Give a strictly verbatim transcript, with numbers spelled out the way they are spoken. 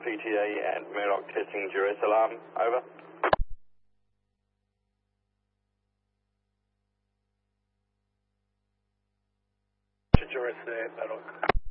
P T A and Murdoch testing duress alarm, over. Duress there, Murdoch.